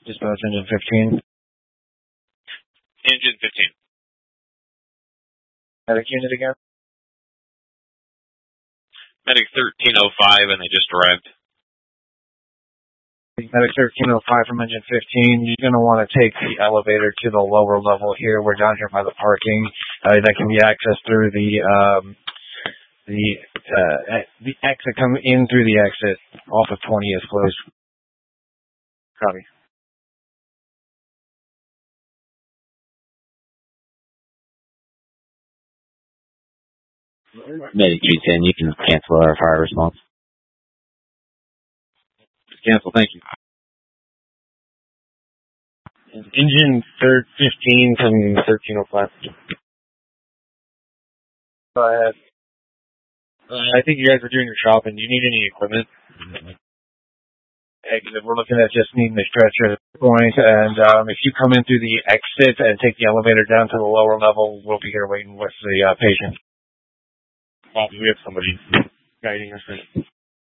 Dispatch engine 15. Engine 15. Medic unit again? Medic 1305, and they just arrived. Medic 1305 from engine 15. You're going to want to take the elevator to the lower level here. We're down here by the parking. That can be accessed through the exit. Come in through the exit off of 20 is closed. Copy. Medic 310, you can cancel our fire response. Cancel, thank you. Engine 15 from 1305. Go ahead. I think you guys are doing your shopping. Do you need any equipment? We're looking at just needing the stretcher at this point, and if you come in through the exit and take the elevator down to the lower level, we'll be here waiting with the patient. We have somebody guiding us.